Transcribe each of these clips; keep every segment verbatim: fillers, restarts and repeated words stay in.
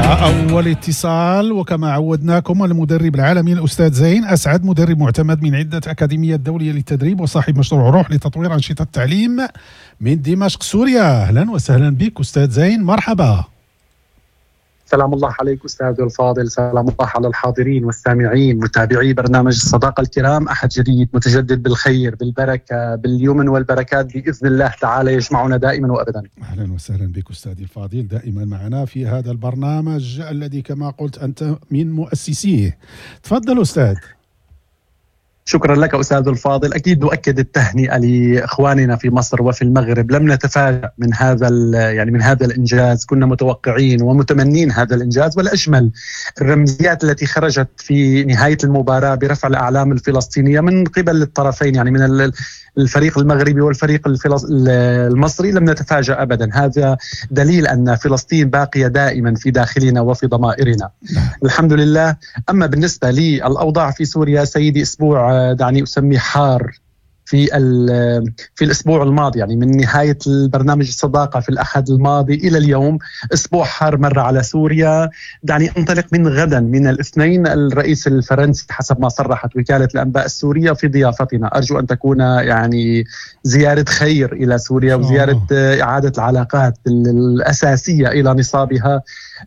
أول اتصال وكما عودناكم المدرب العالمي الأستاذ زين أسعد، مدرب معتمد من عدة أكاديميات دولية للتدريب وصاحب مشروع روح لتطوير أنشطة التعليم من دمشق سوريا. أهلا وسهلا بك أستاذ زين، مرحبا. سلام الله عليك أستاذ الفاضل، سلام الله على الحاضرين والسامعين متابعي برنامج الصداقة الكرام. أحد جديد متجدد بالخير بالبركة باليمن والبركات بإذن الله تعالى يجمعنا دائما وأبدا. أهلا وسهلا بك أستاذي الفاضل، دائما معنا في هذا البرنامج الذي كما قلت أنت من مؤسسيه. تفضل أستاذ. شكرا لك أستاذ الفاضل. أكيد نؤكد التهنئة لإخواننا في مصر وفي المغرب. لم نتفاجأ من هذا يعني من هذا الإنجاز، كنا متوقعين ومتمنين هذا الإنجاز، والأجمل الرمزيات التي خرجت في نهاية المباراة برفع الأعلام الفلسطينية من قبل الطرفين، يعني من الفريق المغربي والفريق المصري. لم نتفاجأ أبدا، هذا دليل أن فلسطين باقية دائما في داخلنا وفي ضمائرنا. الحمد لله. أما بالنسبة للأوضاع في سوريا سيدي، أسبوع دعني أسميه حار في في الأسبوع الماضي، يعني من نهاية البرنامج الصداقة في الأحد الماضي إلى اليوم أسبوع حار مر على سوريا. دعني أنطلق من غدا من الاثنين الرئيس الفرنسي حسب ما صرحت وكالة الأنباء السورية في ضيافتنا. أرجو أن تكون يعني زيارة خير إلى سوريا وزيارة إعادة العلاقات الأساسية إلى نصابها،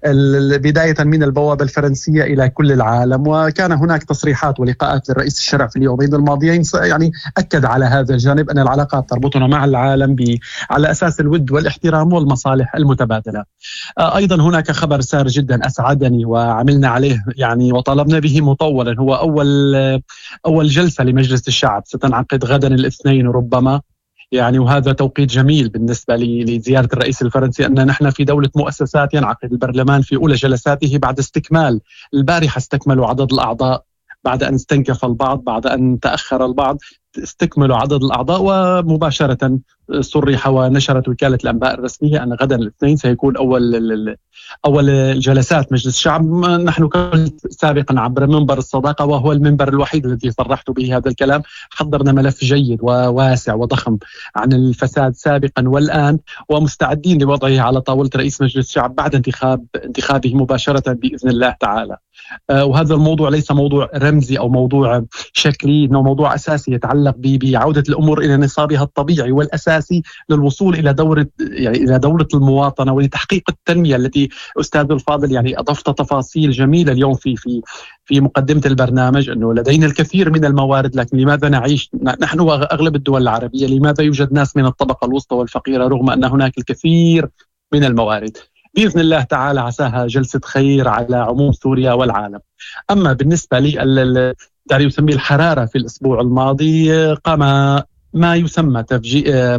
بداية من البوابة الفرنسية إلى كل العالم. وكان هناك تصريحات ولقاءات للرئيس الشرع في اليومين الماضيين يعني أكد على هذا الجانب، أن العلاقات تربطنا مع العالم على أساس الود والاحترام والمصالح المتبادلة. أيضا هناك خبر سار جدا أسعدني وعملنا عليه يعني وطالبنا به مطولا، هو أول أول جلسة لمجلس الشعب ستنعقد غدا الاثنين ربما، يعني وهذا توقيت جميل بالنسبة لزيارة الرئيس الفرنسي، أن نحن في دولة مؤسسات ينعقد البرلمان في أولى جلساته بعد استكمال. البارحة استكملوا عدد الأعضاء بعد أن استنكف البعض، بعد أن تأخر البعض، استكملوا عدد الأعضاء ومباشرة صرح ونشرت وكالة الأنباء الرسمية أن غدا الاثنين سيكون أول أول جلسات مجلس الشعب. نحن كنت سابقا عبر منبر الصداقة، وهو المنبر الوحيد الذي صرحت به هذا الكلام. حضرنا ملف جيد وواسع وضخم عن الفساد سابقا والآن، ومستعدين لوضعه على طاولة رئيس مجلس الشعب بعد انتخاب انتخابه مباشرة بإذن الله تعالى. وهذا الموضوع ليس موضوع رمزي أو موضوع شكلي، إنه موضوع أساسي يتعلق بعودة الأمور إلى نصابها الطبيعي والأساسي للوصول إلى دورة يعني إلى دورة المواطنة ولتحقيق التنمية التي أستاذ الفاضل يعني أضفت تفاصيل جميلة اليوم في في في مقدمة البرنامج، أنه لدينا الكثير من الموارد، لكن لماذا نعيش نحن وأغلب الدول العربية، لماذا يوجد ناس من الطبقة الوسطى والفقيرة رغم أن هناك الكثير من الموارد؟ بإذن الله تعالى عساها جلسة خير على عموم سوريا والعالم. أما بالنسبة لي دعني يسميه الحرارة في الأسبوع الماضي، قام ما يسمى تفجير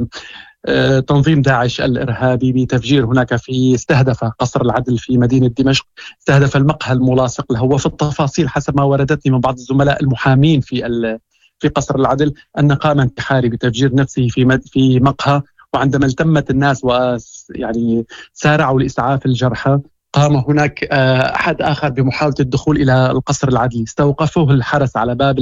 تنظيم داعش الإرهابي بتفجير هناك في استهدف قصر العدل في مدينة دمشق، استهدف المقهى الملاصق له. وفي التفاصيل حسب ما وردتني من بعض الزملاء المحامين في في قصر العدل أن قام انتحاري بتفجير نفسه في في مقهى، وعندما التمت الناس ويعني سارعوا لإسعاف الجرحى قام هناك أحد آخر بمحاولة الدخول إلى القصر العدلي، استوقفوه الحرس على باب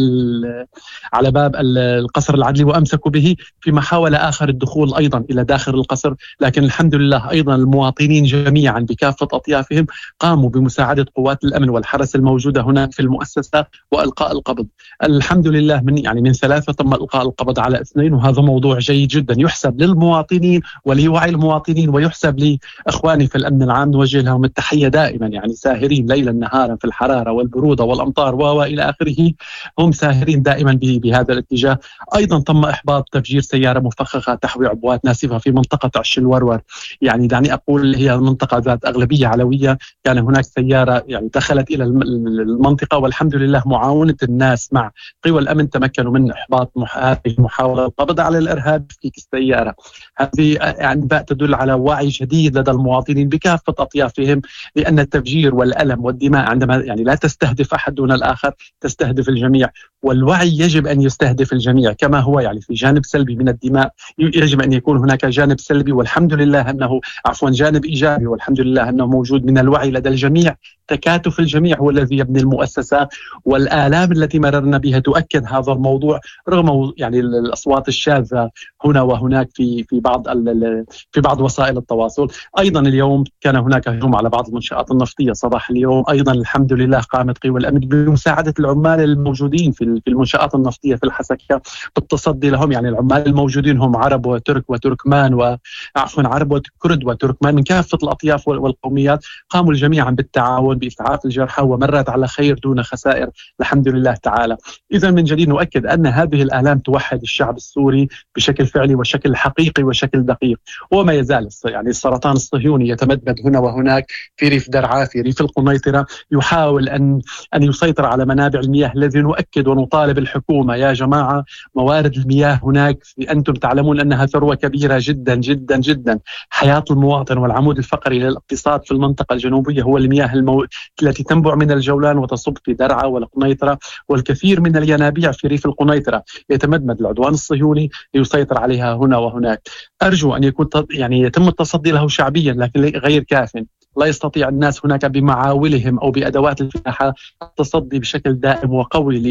على باب القصر العدلي وأمسكوا به في محاولة آخر الدخول أيضا إلى داخل القصر. لكن الحمد لله أيضا المواطنين جميعا بكافة أطيافهم قاموا بمساعدة قوات الأمن والحرس الموجودة هناك في المؤسسة وإلقاء القبض. الحمد لله من يعني من ثلاثة تم إلقاء القبض على اثنين، وهذا موضوع جيد جدا يحسب للمواطنين ولوعي المواطنين ويحسب لإخواني في الأمن العام، نوجه لهم التحية دائما، يعني ساهرين ليلا نهارا في الحرارة والبرودة والأمطار وإلى آخره، هم ساهرين دائما بهذا الاتجاه. أيضا تم إحباط تفجير سيارة مفخخة تحوي عبوات ناسفة في منطقة عش الورور، يعني دعني أقول هي منطقة ذات أغلبية علوية. كان هناك سيارة يعني دخلت إلى المنطقة، والحمد لله معاونة الناس مع قوى الأمن تمكنوا من إحباط محاولة القبض على الإرهاب في السيارة. هذه يعني تدل على وعي جديد لدى المواطنين بكافة أطيافهم، لأن التفجير والألم والدماء عندما يعني لا تستهدف أحد دون الآخر تستهدف الجميع، والوعي يجب أن يستهدف الجميع. كما هو يعني في جانب سلبي من الدماء يجب أن يكون هناك جانب سلبي، والحمد لله أنه عفوا جانب إيجابي، والحمد لله أنه موجود من الوعي لدى الجميع. تكاتف الجميع هو الذي يبني المؤسسة، والآلام التي مررنا بها تؤكد هذا الموضوع رغم يعني الأصوات الشاذة هنا وهناك في في بعض في بعض وسائل التواصل. أيضا اليوم كان هناك هجوم على بعض بعض المنشآت النفطية صباح اليوم. أيضا الحمد لله قامت قوى الأمن بمساعدة العمال الموجودين في المنشآت النفطية في الحسكة بالتصدي لهم. يعني العمال الموجودين هم عرب وترك وتركمان وعفوا عرب وكرد وتركمان من كافة الأطياف والقوميات، قاموا جميعا بالتعاون بإسعاف الجرحى ومرت على خير دون خسائر الحمد لله تعالى. إذا من جديد نؤكد أن هذه الآلام توحد الشعب السوري بشكل فعلي وشكل حقيقي وشكل دقيق. وما يزال يعني السرطان الصهيوني يتمدد هنا وهناك في ريف درعا في ريف القنيطرة، يحاول أن أن يسيطر على منابع المياه. الذي نؤكد ونطالب الحكومة يا جماعة، موارد المياه هناك أنتم تعلمون أنها ثروة كبيرة جدا جدا جدا. حياة المواطن والعمود الفقري للاقتصاد في المنطقة الجنوبية هو المياه المو... التي تنبع من الجولان وتصب في درعا والقنيطرة، والكثير من الينابيع في ريف القنيطرة يتمدد العدوان الصهيوني ليسيطر عليها هنا وهناك. أرجو أن يكون يعني يتم التصدي له شعبيا لكن غير كاف. لا يستطيع الناس هناك بمعاولهم أو بأدوات الفلاحة التصدي بشكل دائم وقوي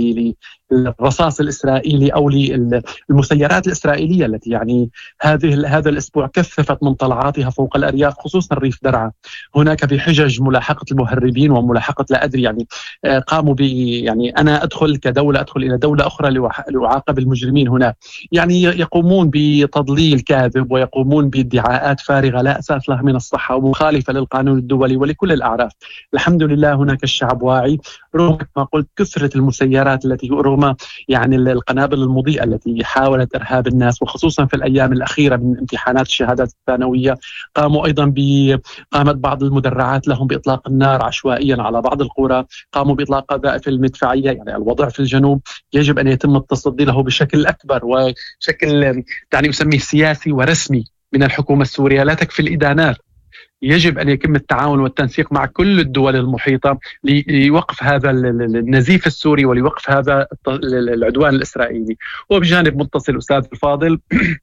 للرصاص الإسرائيلي أو للمسيرات الإسرائيلية التي يعني هذه هذا الأسبوع كثفت من طلعاتها فوق الأرياف خصوصا ريف درعا. هناك بحجج ملاحقة المهربين وملاحقة لا أدري يعني قاموا ب يعني أنا أدخل كدولة أدخل إلى دولة أخرى لأعاقب المجرمين هناك. يعني يقومون بتضليل كاذب ويقومون بادعاءات فارغة لا أساس لها من الصحة ومخالفة للقانون الدولي ولكل الأعراف. الحمد لله هناك الشعب واعي رغم ما قلت كثرة المسيرات التي رغم يعني القنابل المضيئة التي حاولت إرهاب الناس وخصوصا في الأيام الأخيرة من امتحانات الشهادات الثانوية. قاموا أيضا ب قامت بعض المدرعات لهم بإطلاق النار عشوائيا على بعض القرى، قاموا بإطلاق قذائف المدفعية. يعني الوضع في الجنوب يجب أن يتم التصدي له بشكل أكبر وشكل يعني يسميه سياسي ورسمي من الحكومة السورية. لا تكفي الإدانات، يجب أن يتم التعاون والتنسيق مع كل الدول المحيطة لوقف هذا النزيف السوري ولوقف هذا العدوان الإسرائيلي. وبجانب متصل أستاذ الفاضل،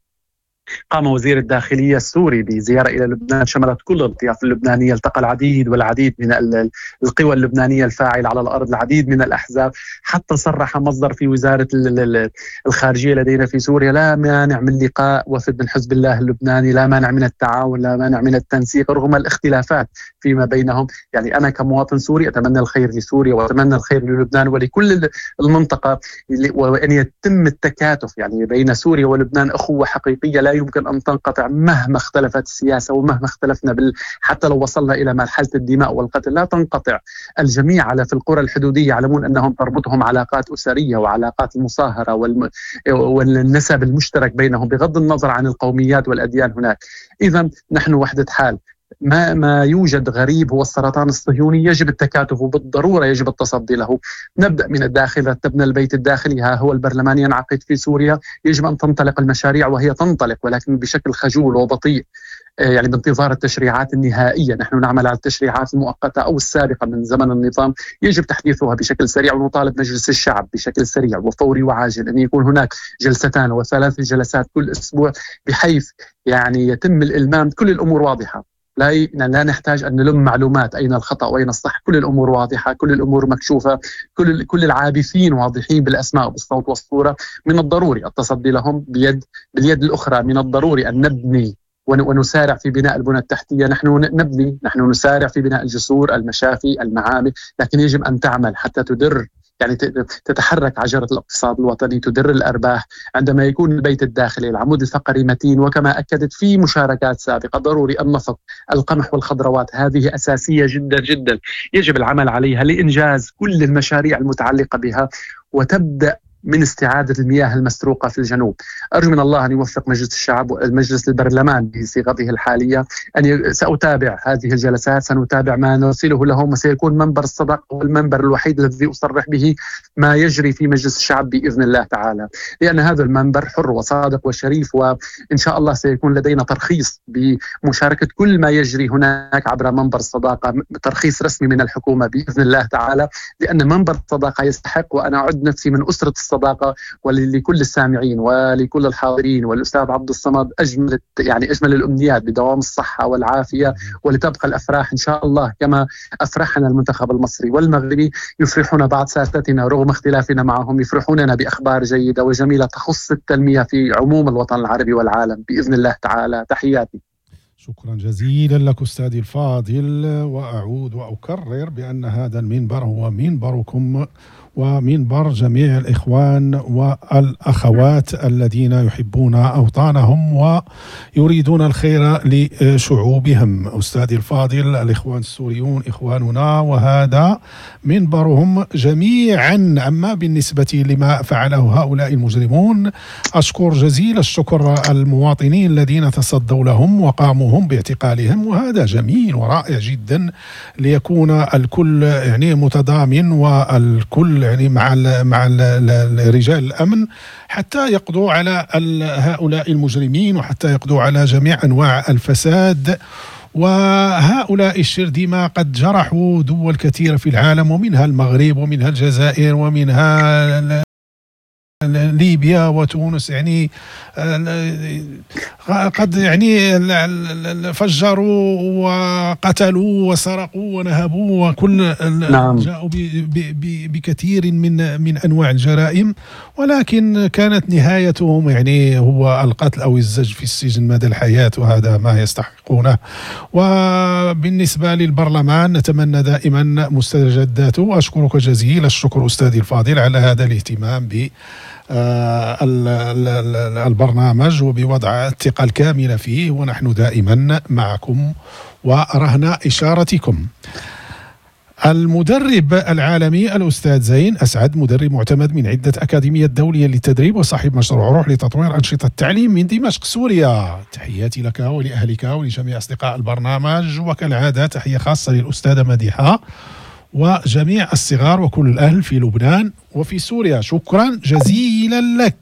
قام وزير الداخلية السوري بزيارة إلى لبنان شملت كل الأطياف اللبنانية، التقى العديد والعديد من القوى اللبنانية الفاعلة على الأرض، العديد من الأحزاب. حتى صرح مصدر في وزارة الخارجية لدينا في سوريا لا مانع من لقاء وفد من حزب الله اللبناني، لا مانع من التعاون، لا مانع من التنسيق رغم الاختلافات فيما بينهم. يعني أنا كمواطن سوري أتمنى الخير لسوريا وأتمنى الخير للبنان ولكل المنطقة، وأن يتم التكاتف يعني بين سوريا ولبنان أخوة حقيقية لا يمكن أن تنقطع مهما اختلفت السياسة ومهما اختلفنا بال... حتى لو وصلنا إلى مرحلة الدماء والقتل لا تنقطع. الجميع على في القرى الحدودية يعلمون أنهم تربطهم علاقات أسرية وعلاقات المصاهرة والم... والنسب المشترك بينهم بغض النظر عن القوميات والأديان هناك. إذا نحن وحدة حال. ما ما يوجد غريب هو السرطان الصهيوني، يجب التكاتف وبالضرورة يجب التصدي له. نبدأ من الداخل، رتبنا البيت الداخلي، ها هو البرلمان ينعقد في سوريا، يجب أن تنطلق المشاريع وهي تنطلق ولكن بشكل خجول وبطيء يعني بانتظار التشريعات النهائية. نحن نعمل على التشريعات المؤقتة أو السابقة من زمن النظام، يجب تحديثها بشكل سريع ونطالب مجلس الشعب بشكل سريع وفوري وعاجل أن يكون هناك جلستان وثلاث جلسات كل أسبوع بحيث يعني يتم الإلمام. كل الأمور واضحة، لا لا نحتاج أن نلم معلومات أين الخطأ وأين الصح، كل الأمور واضحة، كل الأمور مكشوفة، كل كل العابثين واضحين بالأسماء وبالصوت والصورة. من الضروري التصدي لهم بيد باليد الأخرى. من الضروري أن نبني ونسارع في بناء البنى التحتية. نحن نبني، نحن نسارع في بناء الجسور، المشافي، المعامل، لكن يجب أن تعمل حتى تدر يعني تتحرك عجلة الاقتصاد الوطني، تدر الأرباح. عندما يكون البيت الداخلي العمود الفقري متين وكما أكدت في مشاركات سابقة، ضروري النفط، القمح والخضروات، هذه أساسية جدا جدا يجب العمل عليها لإنجاز كل المشاريع المتعلقة بها وتبدأ من استعادة المياه المسروقة في الجنوب. أرجو من الله أن يوفق مجلس الشعب والمجلس البرلمان بصيغته الحالية. أن سأتابع هذه الجلسات، سنتابع ما نرسله لهم، وسيكون منبر الصدق هو المنبر الوحيد الذي أصرح به ما يجري في مجلس الشعب بإذن الله تعالى، لأن هذا المنبر حر وصادق وشريف، وإن شاء الله سيكون لدينا ترخيص بمشاركة كل ما يجري هناك عبر منبر الصداقة، ترخيص رسمي من الحكومة بإذن الله تعالى، لأن منبر الصداقة يستحق. وأنا أعد نفسي من أسرة الصداقة ولكل السامعين ولكل الحاضرين والأستاذ عبد الصمد أجمل يعني أجمل الأمنيات بدوام الصحة والعافية، ولتبقى الأفراح إن شاء الله كما أفرحنا المنتخب المصري والمغربي. يفرحون بعض سادتنا رغم اختلافنا معهم، يفرحوننا بأخبار جيدة وجميلة تخص التنمية في عموم الوطن العربي والعالم بإذن الله تعالى. تحياتي. شكرا جزيلا لك أستاذي الفاضل، وأعود وأكرر بأن هذا المنبر هو منبركم ومنبر جميع الإخوان والأخوات الذين يحبون أوطانهم ويريدون الخير لشعوبهم. أستاذي الفاضل، الإخوان السوريون إخواننا وهذا منبرهم جميعا. أما بالنسبة لما فعله هؤلاء المجرمون، أشكر جزيل الشكر المواطنين الذين تصدوا لهم وقاموا هم باعتقالهم، وهذا جميل ورائع جدا ليكون الكل يعني متضامن والكل يعني مع ال مع ال رجال الأمن حتى يقضوا على هؤلاء المجرمين وحتى يقضوا على جميع أنواع الفساد. وهؤلاء الشرذمة قد جرحوا دول كثيرة في العالم، ومنها المغرب ومنها الجزائر ومنها ليبيا وتونس، يعني قد يعني فجروا وقتلوا وسرقوا ونهبوا وكل نعم. جاءوا بكثير من من انواع الجرائم، ولكن كانت نهايتهم يعني هو القتل او الزج في السجن مدى الحياة، وهذا ما يستحقونه. وبالنسبة للبرلمان نتمنى دائما مستجداته. واشكرك جزيل الشكر استاذي الفاضل على هذا الاهتمام ب البرنامج وبوضع الثقة الكاملة فيه، ونحن دائما معكم ورهن إشارتكم. المدرب العالمي الأستاذ زين أسعد، مدرب معتمد من عدة أكاديميات دولية للتدريب وصاحب مشروع روح لتطوير أنشطة التعليم من دمشق سوريا. تحياتي لك ولأهلك ولجميع أصدقاء البرنامج، وكالعادة تحية خاصة للأستاذة مديحة وجميع الصغار وكل الأهل في لبنان وفي سوريا. شكرا جزيلا لك.